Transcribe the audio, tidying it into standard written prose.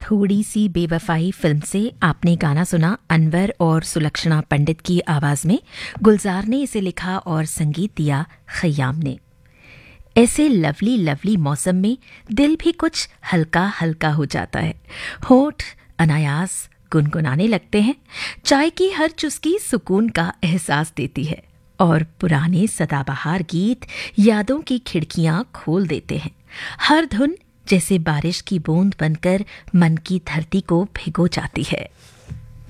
थोड़ी सी बेवफाई फिल्म से आपने गाना सुना अनवर और सुलक्षणा पंडित की आवाज में। गुलजार ने इसे लिखा और संगीत दिया खयाम ने। ऐसे लवली लवली मौसम में दिल भी कुछ हल्का हल्का हो जाता है। होठ अनायास गुनगुनाने लगते हैं। चाय की हर चुस्की सुकून का एहसास देती है और पुराने सदाबहार गीत यादों की खिड़कियां खोल देते हैं। हर धुन जैसे बारिश की बूंद बनकर मन की धरती को भिगो जाती है।